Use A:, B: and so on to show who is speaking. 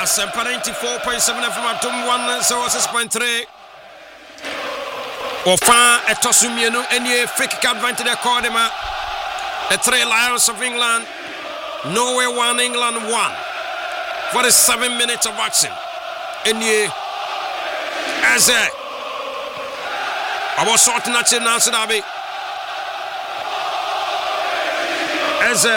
A: Asempa 94.7 FM Atom 106.3. Ofa Etosumienu any fake advantage they call them. The 3 Lions of England. Norway 1, England 1. 47 minutes of action. Any as I was sorting at Nancy Dabi.